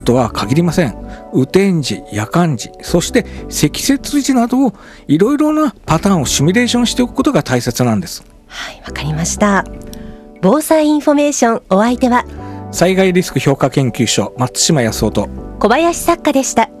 とは限りません。雨天時、夜間時、そして積雪時などをいろいろなパターンをシミュレーションしておくことが大切なんです。 はい、わかりました。防災インフォメーション、お相手は災害リスク評価研究所松島康夫と小林作家でした。